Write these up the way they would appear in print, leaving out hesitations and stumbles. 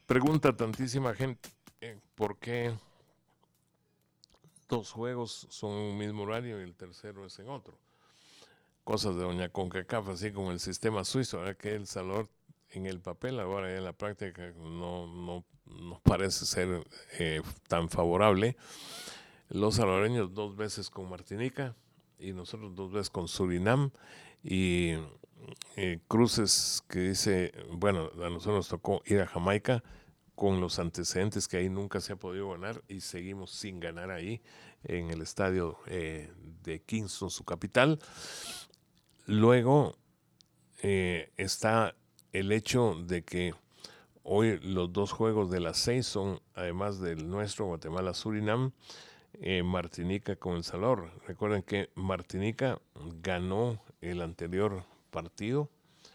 Pregunta tantísima gente, ¿por qué dos juegos son en un mismo horario y el tercero es en otro? Cosas de doña CONCACAF, así como el sistema suizo, ¿verdad? Que El Salvador en el papel, ahora en la práctica no parece ser tan favorable. Los salvadoreños 2 veces con Martinica y nosotros 2 veces con Surinam, y cruces que dice, bueno, a nosotros nos tocó ir a Jamaica con los antecedentes que ahí nunca se ha podido ganar y seguimos sin ganar ahí en el estadio de Kingston, su capital. Luego está el hecho de que hoy los dos juegos de las 6 son, además del nuestro, Guatemala-Surinam, Martinica con El Salvador. Recuerden que Martinica ganó el anterior partido,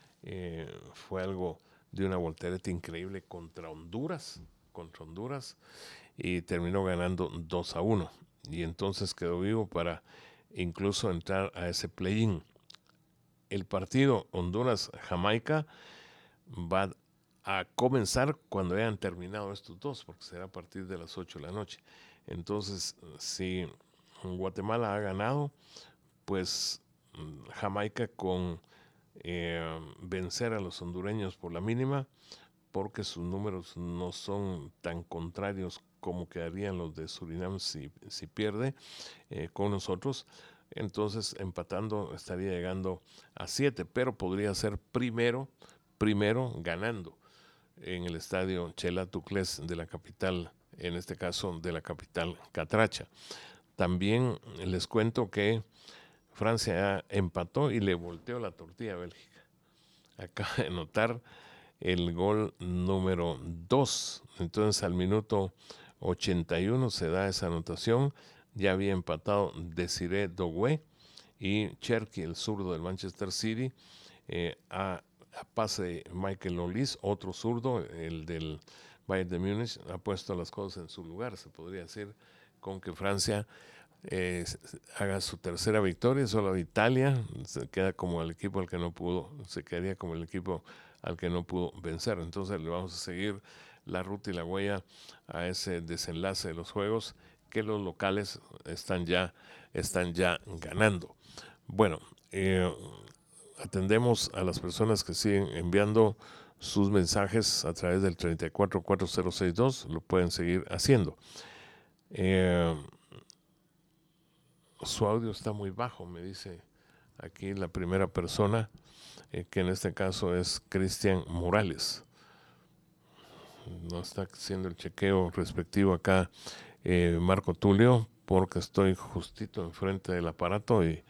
fue algo de una voltereta increíble contra Honduras, y terminó ganando 2-1, y entonces quedó vivo para incluso entrar a ese play-in. El partido Honduras-Jamaica va a comenzar cuando hayan terminado estos dos, porque será a partir de las 8 de la noche. Entonces, si Guatemala ha ganado, pues Jamaica con vencer a los hondureños por la mínima, porque sus números no son tan contrarios como quedarían los de Surinam si pierde con nosotros. Entonces, empatando estaría llegando a 7, pero podría ser primero ganando en el estadio Chela Tucles de la capital, en este caso de la capital Catracha. También les cuento que Francia empató y le volteó la tortilla a Bélgica. Acaba de anotar el gol número 2. Entonces al minuto 81 se da esa anotación. Ya había empatado Desiré Doué y Cherki, el zurdo del Manchester City, a pase de Michael Olise, otro zurdo, el del Bayern de Múnich, ha puesto las cosas en su lugar, se podría decir, con que Francia haga su tercera victoria. Solo Italia se queda como el equipo al que no pudo, se quedaría como el equipo al que no pudo vencer. Entonces le vamos a seguir la ruta y la huella a ese desenlace de los juegos, que los locales están ya ganando. Bueno, atendemos a las personas que siguen enviando sus mensajes a través del 344062, lo pueden seguir haciendo. Su audio está muy bajo, me dice aquí la primera persona, que en este caso es Cristian Morales. No está haciendo el chequeo respectivo acá Marco Tulio, porque estoy justito enfrente del aparato y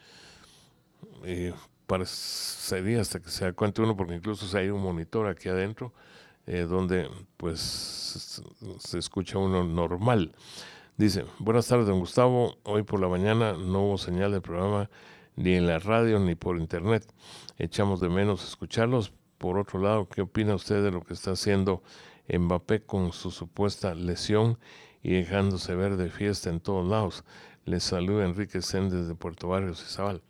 parecería hasta que se da cuenta uno, porque incluso hay un monitor aquí adentro donde pues se escucha uno normal. Dice, buenas tardes, don Gustavo. Hoy por la mañana no hubo señal del programa ni en la radio ni por internet. Echamos de menos escucharlos. Por otro lado, ¿qué opina usted de lo que está haciendo Mbappé con su supuesta lesión y dejándose ver de fiesta en todos lados? Les saluda Enrique Sen desde Puerto Barrios, Izabal.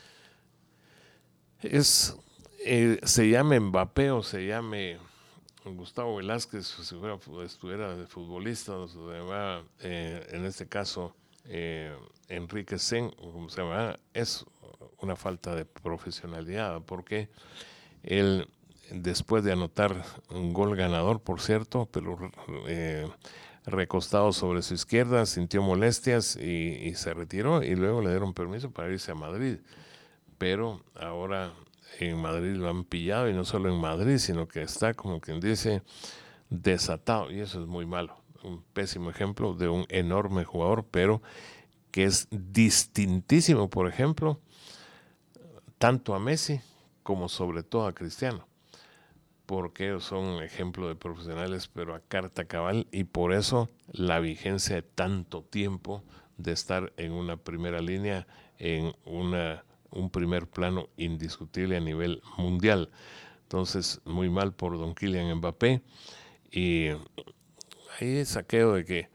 Se llame Mbappé o se llame Gustavo Velázquez, si estuviera de futbolista, en este caso Enrique Sen, como se llama, es una falta de profesionalidad, porque él, después de anotar un gol ganador, por cierto, pero recostado sobre su izquierda, sintió molestias y se retiró, y luego le dieron permiso para irse a Madrid. Pero ahora en Madrid lo han pillado, y no solo en Madrid, sino que está, como quien dice, desatado, y eso es muy malo. Un pésimo ejemplo de un enorme jugador, pero que es distintísimo, por ejemplo, tanto a Messi como sobre todo a Cristiano, porque ellos son ejemplo de profesionales, pero a carta cabal, y por eso la vigencia de tanto tiempo de estar en una primera línea, en un primer plano indiscutible a nivel mundial. Entonces, muy mal por don Kylian Mbappé. Y hay saqueo de que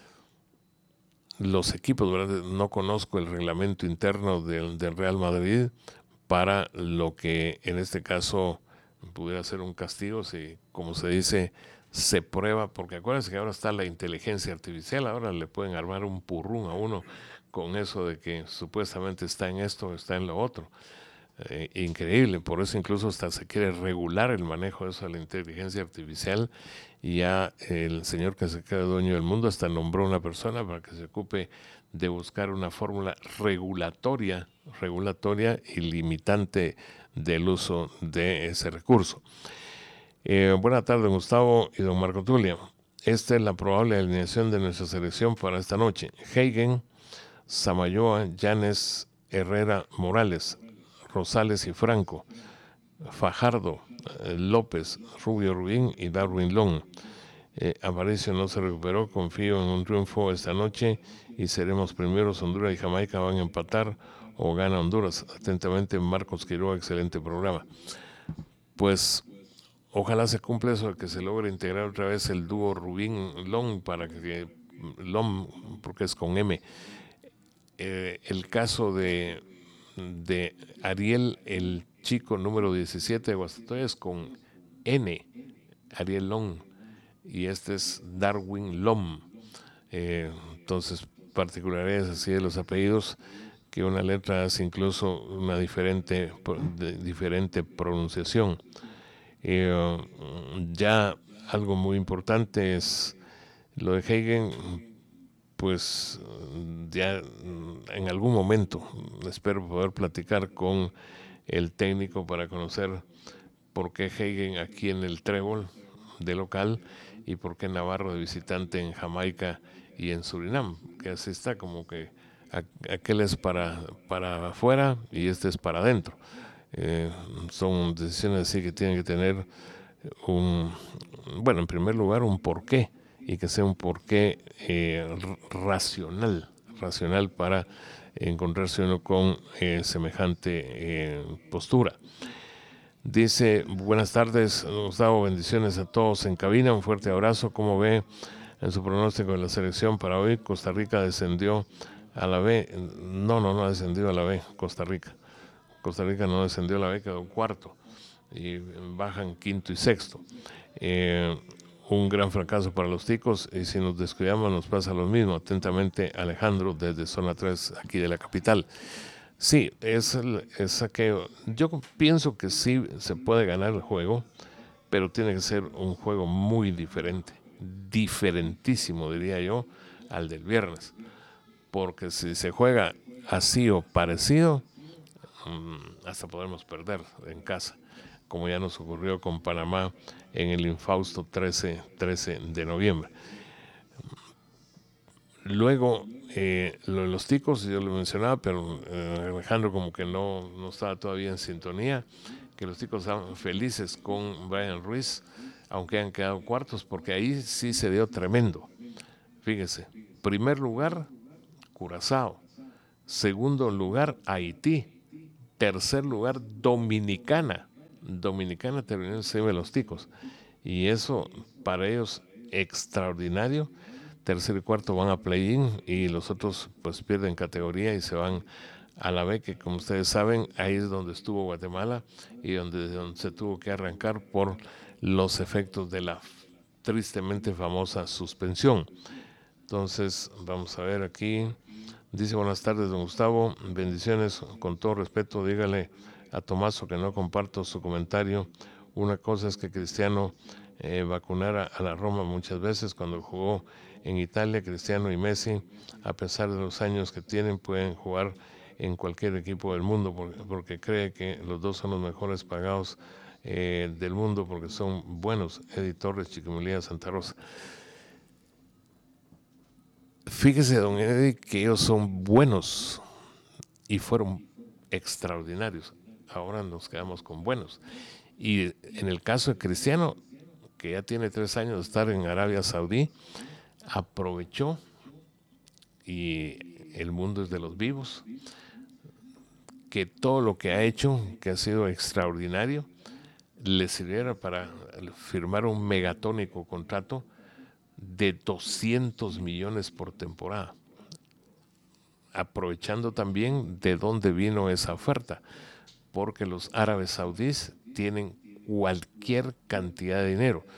los equipos, ¿verdad? No conozco el reglamento interno del Real Madrid para lo que en este caso pudiera ser un castigo, si, como se dice, se prueba, porque acuérdense que ahora está la inteligencia artificial, ahora le pueden armar un purrún a uno con eso de que supuestamente está en esto, está en lo otro. Increíble, por eso incluso hasta se quiere regular el manejo de eso de la inteligencia artificial, y ya el señor que se queda dueño del mundo hasta nombró una persona para que se ocupe de buscar una fórmula regulatoria y limitante del uso de ese recurso. Buenas tardes, Gustavo y don Marco Tulio. Esta es la probable alineación de nuestra selección para esta noche: Hagen, Samayoa, Llanes, Herrera, Morales, Rosales y Franco, Fajardo, López, Rubio Rubín y Darwin Long. Aparicio no se recuperó, confío en un triunfo esta noche y seremos primeros. Honduras y Jamaica van a empatar o gana Honduras. Atentamente, Marcos Quiroga, excelente programa. Pues ojalá se cumpla eso de que se logre integrar otra vez el dúo Rubín-Long, para que Long, porque es con M. El caso de Ariel, el chico número 17 de Guastatoya, es con N, Ariel Long, y este es Darwin Lom. Entonces, particularidades así de los apellidos, que una letra hace incluso una diferente pronunciación. Ya algo muy importante es lo de Hagen. Pues ya en algún momento espero poder platicar con el técnico para conocer por qué Hagen aquí en el Trébol de local y por qué Navarro de visitante en Jamaica y en Surinam, que así está, como que aquel es para afuera y este es para adentro. Son decisiones así que tienen que tener en primer lugar, un porqué, y que sea un porqué racional para encontrarse uno con semejante postura. Dice: buenas tardes, Gustavo, bendiciones a todos en cabina, un fuerte abrazo. ¿Cómo ve en su pronóstico de la selección para hoy? Costa Rica descendió a la B. No ha descendido a la B. Costa Rica no descendió a la B, quedó cuarto y bajan quinto y sexto. Un gran fracaso para los ticos, y si nos descuidamos nos pasa lo mismo. Atentamente, Alejandro, desde zona 3 aquí de la capital. Sí, es aquello. Yo pienso que sí se puede ganar el juego, pero tiene que ser un juego muy diferente, diferentísimo diría yo, al del viernes, porque si se juega así o parecido, hasta podemos perder en casa, como ya nos ocurrió con Panamá en el infausto 13 de noviembre. Luego, lo de los ticos, yo lo mencionaba, pero Alejandro como que no estaba todavía en sintonía, que los ticos estaban felices con Brian Ruiz, aunque han quedado cuartos, porque ahí sí se dio tremendo. Fíjese, primer lugar, Curazao; segundo lugar, Haití; tercer lugar, Dominicana terminó encima de los ticos, y eso para ellos extraordinario. Tercer y cuarto van a play-in y los otros pues pierden categoría y se van a la B, que como ustedes saben, ahí es donde estuvo Guatemala y donde se tuvo que arrancar por los efectos de la tristemente famosa suspensión. Entonces, vamos a ver aquí. Dice: buenas tardes, don Gustavo, bendiciones, con todo respeto, dígale a Tomaso que no comparto su comentario. Una cosa es que Cristiano vacunara a la Roma muchas veces cuando jugó en Italia. Cristiano y Messi, a pesar de los años que tienen, pueden jugar en cualquier equipo del mundo, porque cree que los dos son los mejores pagados del mundo, porque son buenos. Eddie Torres, Chiquimulía, Santa Rosa. Fíjese, don Eddie, que ellos son buenos y fueron extraordinarios. Ahora nos quedamos con buenos. Y en el caso de Cristiano, que ya tiene 3 años de estar en Arabia Saudí, aprovechó, y el mundo es de los vivos, que todo lo que ha hecho, que ha sido extraordinario, le sirviera para firmar un megatónico contrato de 200 millones por temporada, aprovechando también de dónde vino esa oferta, porque los árabes saudíes tienen cualquier cantidad de dinero.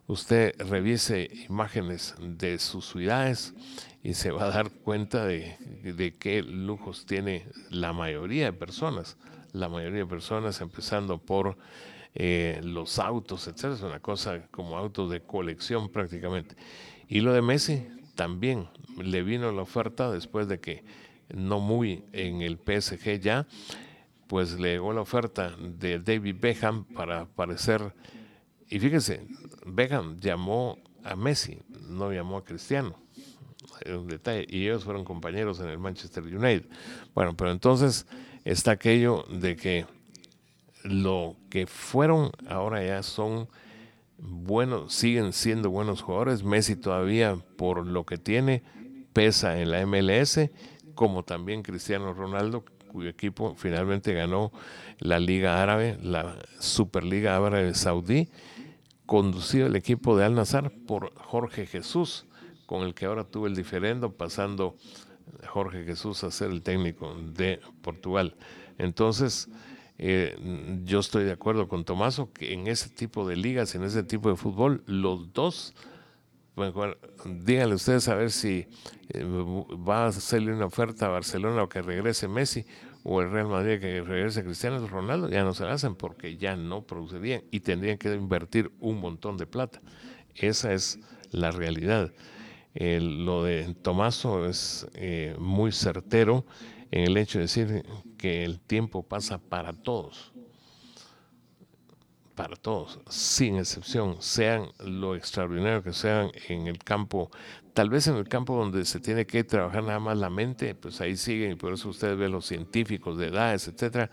Usted revise imágenes de sus ciudades y se va a dar cuenta de qué lujos tiene la mayoría de personas. La mayoría de personas, empezando por los autos, etcétera, es una cosa como autos de colección prácticamente. Y lo de Messi también le vino la oferta después de que no muy en el PSG ya, pues le llegó la oferta de David Beckham para aparecer. Y fíjese, Beckham llamó a Messi, no llamó a Cristiano. Es un detalle. Y ellos fueron compañeros en el Manchester United. Bueno, pero entonces está aquello de que lo que fueron ahora ya son buenos, siguen siendo buenos jugadores. Messi todavía, por lo que tiene, pesa en la MLS, como también Cristiano Ronaldo, cuyo equipo finalmente ganó la Liga Árabe, la Superliga Árabe Saudí, conducido el equipo de Al Nassr por Jorge Jesús, con el que ahora tuvo el diferendo, pasando Jorge Jesús a ser el técnico de Portugal. Entonces, yo estoy de acuerdo con Tomaso que en ese tipo de ligas, en ese tipo de fútbol, los dos, bueno, díganle ustedes a ver si va a hacerle una oferta a Barcelona o que regrese Messi, o el Real Madrid que regrese Cristiano Ronaldo, ya no se la hacen porque ya no producirían y tendrían que invertir un montón de plata. Esa es la realidad. Lo de Tomaso es muy certero en el hecho de decir que el tiempo pasa para todos, sin excepción, sean lo extraordinario que sean en el campo, tal vez en el campo donde se tiene que trabajar nada más la mente, pues ahí siguen, y por eso usted ve los científicos de edades, etcétera.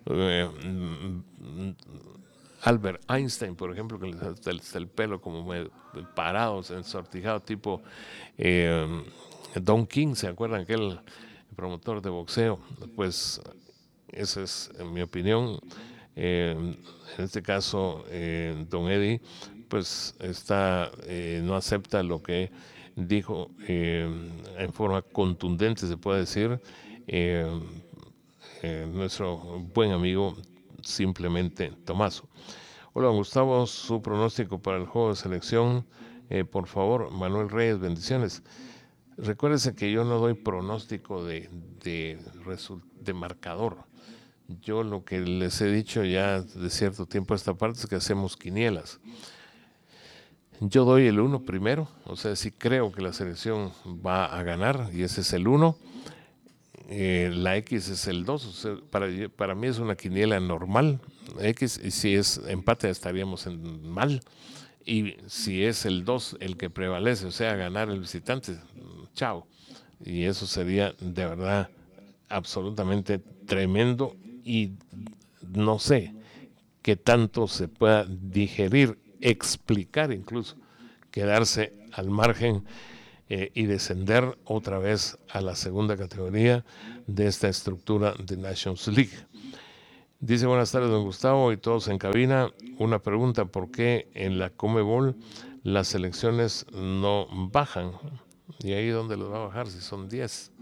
Albert Einstein, por ejemplo, que está el pelo como parado, ensortijado, tipo Don King, ¿se acuerdan? Aquel promotor de boxeo. Pues esa es, en mi opinión. En este caso, Don Eddie, pues no acepta lo que dijo en forma contundente, se puede decir, eh, nuestro buen amigo, simplemente Tomaso. Hola, Gustavo, su pronóstico para el juego de selección, por favor. Manuel Reyes, bendiciones. Recuérdense que yo no doy pronóstico de marcador. Yo lo que les he dicho ya de cierto tiempo a esta parte es que hacemos quinielas. Yo doy el 1 primero, o sea, si creo que la selección va a ganar, y ese es el 1. La X es el 2, o sea, para mí es una quiniela normal, X, y si es empate estaríamos mal, y si es el 2 el que prevalece, o sea, ganar el visitante, chao. Y eso sería de verdad absolutamente tremendo, y no sé qué tanto se pueda digerir, explicar incluso, quedarse al margen y descender otra vez a la segunda categoría de esta estructura de Nations League. Dice: buenas tardes, don Gustavo y todos en cabina. Una pregunta: ¿por qué en la Conmebol las selecciones no bajan? ¿Y ahí dónde los va a bajar si son 10?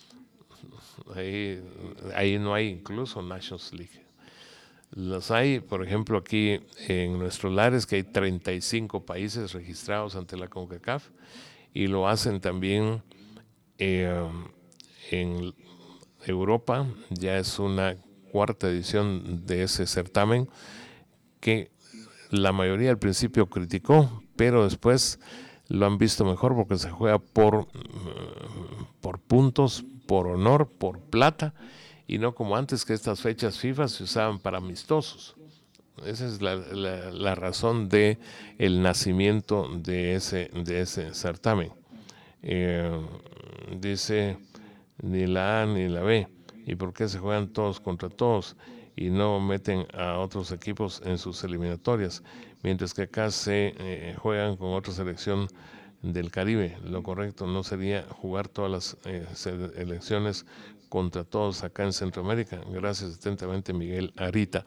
Ahí no hay incluso Nations League. Los hay, por ejemplo, aquí en nuestros lares, que hay 35 países registrados ante la CONCACAF, y lo hacen también en Europa. Ya es una cuarta edición de ese certamen que la mayoría al principio criticó, pero después lo han visto mejor porque se juega por puntos, por honor, por plata, y no como antes, que estas fechas FIFA se usaban para amistosos. Esa es la razón de el nacimiento de ese certamen. Dice: ni la A ni la B. ¿Y por qué se juegan todos contra todos y no meten a otros equipos en sus eliminatorias? Mientras que acá se juegan con otra selección del Caribe. Lo correcto no sería jugar todas las elecciones contra todos acá en Centroamérica. Gracias atentamente, Miguel Arita.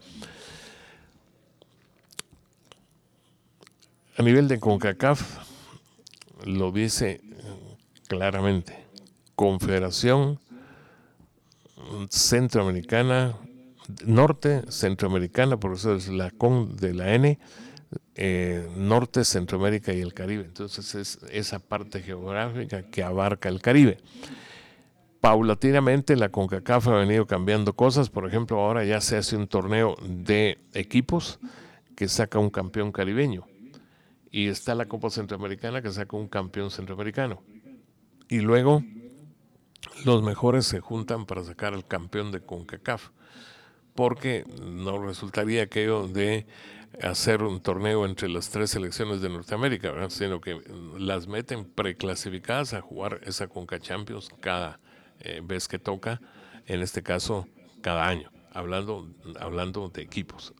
A nivel de CONCACAF, lo dice claramente: Confederación Centroamericana, Norte Centroamericana, por eso es la CON de la N, Norte, Centroamérica y el Caribe. Entonces es esa parte geográfica que abarca el Caribe. Paulatinamente la CONCACAF ha venido cambiando cosas. Por ejemplo, ahora ya se hace un torneo de equipos que saca un campeón caribeño. Y está la Copa Centroamericana que saca un campeón centroamericano. Y luego los mejores se juntan para sacar al campeón de CONCACAF. Porque no resultaría aquello de hacer un torneo entre las 3 selecciones de Norteamérica, ¿verdad? Sino que las meten preclasificadas a jugar esa CONCA Champions cada vez que toca, en este caso cada año, hablando de equipos.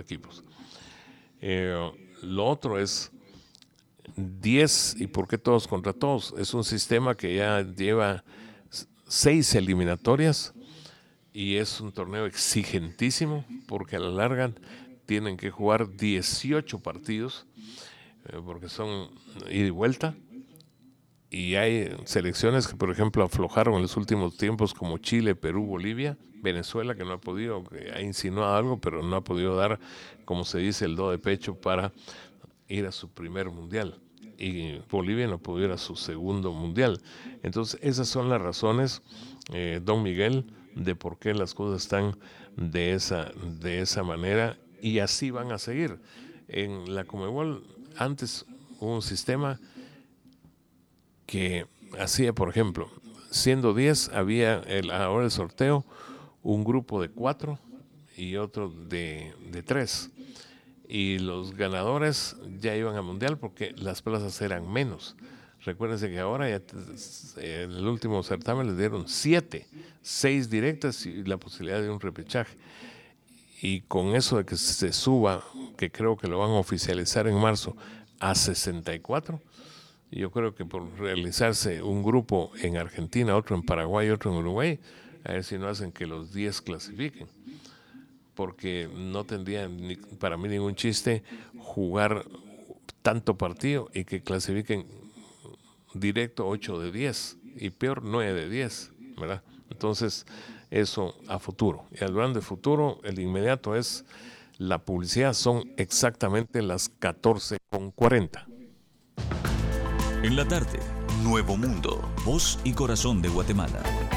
Lo otro es 10, ¿y por qué todos contra todos? Es un sistema que ya lleva 6 eliminatorias y es un torneo exigentísimo porque a la larga tienen que jugar 18 partidos porque son ida y vuelta. Y hay selecciones que, por ejemplo, aflojaron en los últimos tiempos, como Chile, Perú, Bolivia, Venezuela, que no ha podido, que ha insinuado algo, pero no ha podido dar, como se dice, el do de pecho para ir a su primer mundial. Y Bolivia no pudo ir a su segundo mundial. Entonces, esas son las razones, don Miguel, de por qué las cosas están de esa manera, y así van a seguir. En la Conmebol, antes hubo un sistema que hacía, por ejemplo, siendo 10, había ahora el sorteo, un grupo de 4 y otro de 3. Y los ganadores ya iban al mundial porque las plazas eran menos. Recuérdense que ahora ya en el último certamen les dieron 7, 6 directas y la posibilidad de un repechaje. Y con eso de que se suba, que creo que lo van a oficializar en marzo, a 64, yo creo que por realizarse un grupo en Argentina, otro en Paraguay, otro en Uruguay, a ver si no hacen que los 10 clasifiquen. Porque no tendría para mí ningún chiste jugar tanto partido y que clasifiquen directo 8 de 10 y peor 9 de 10, ¿verdad? Entonces, eso a futuro. Y hablando de futuro, el inmediato es la publicidad, son exactamente las 14:40. En la tarde, Nuevo Mundo, voz y corazón de Guatemala.